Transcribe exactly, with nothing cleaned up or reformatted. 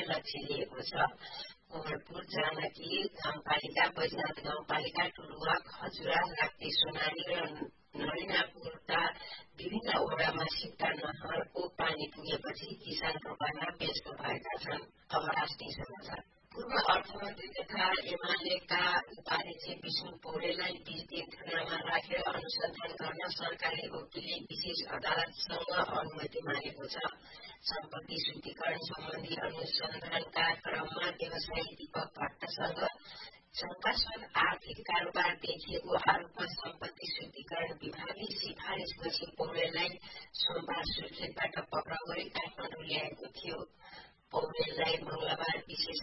लक्ष्य लिएको छ। कोमलपुर, जानकी गाउँपालिका, बैजनाथ गाउँपालिका, टुलुवा, खजुरा, राप्ती, सोनारी र नरिनापुरका विभिन्न वडामा सिक्टा नहरको पानी पुगेपछि किसान रोपामा व्यस्त भएका छन्। अब राष्ट्रिय समाचार। पूर्व अर्थमन्त्री तथा एमालेका उपाध्यक्ष विष्णु पौडेललाई बीस दिन थानामा राखेर अनुसन्धान गर्न सरकारी वकिलले विशेष अदालतसँग अनुमति मागेको छ। सम्पत्ति शुद्धिकरण सम्बन्धी अनुसन्धानका क्रममा व्यवसायी दीपक भट्टसँग शंकास्पद आर्थिक कारोबार देखिएको आरोपमा सम्पत्ति शुद्धिकरण विभागले सिफारिसपछि पौडेललाई सोमबार सुर्खेतबाट पक्राउ गरी काठमाडौँ ल्याएको थियो। पौडेललाई मंगलबार विशेष